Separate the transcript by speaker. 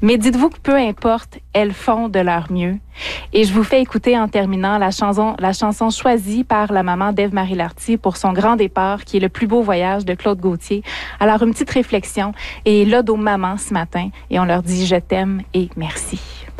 Speaker 1: Mais dites-vous que peu importe, elles font de leur mieux. Et je vous fais écouter en terminant la chanson choisie par la maman d'Ève-Marie Lartier pour son grand départ, qui est le plus beau voyage de Claude Gauthier. Alors, une petite réflexion et l'ode aux mamans ce matin. Et on leur dit « Je t'aime » et « Merci ».